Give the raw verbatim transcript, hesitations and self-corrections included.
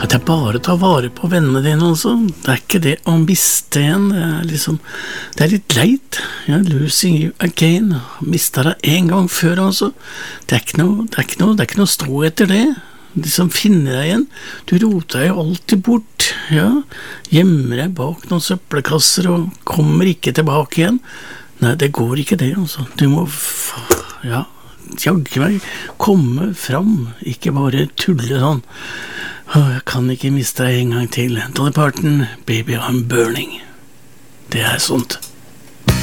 At jeg bare tar vare på vennene dine også. Det er ikke det å miste en. Det er liksom, det er litt leit. Yeah, losing you again. Mistet deg en gang før også. Det er ikke noe, det er ikke noe, det er ikke noe å stå etter det. De som finner deg igjen. Du roter deg jo alltid bort. Ja, gjemmer deg bak noen søppelkasser og kommer ikke tilbake igjen. Nei, det går ikke det, altså. Du må, ja, jagge meg, komme fram, ikke bare tulle sånn. Åh, jeg kan ikke miste deg en gang til. Dolly Parton, Baby I'm Burning. Det er sånt.